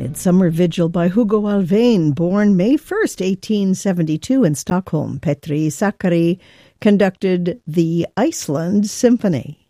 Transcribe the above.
Midsummer Vigil by Hugo Alfvén, born May 1st, 1872 in Stockholm. Petri Sakari conducted the Iceland Symphony.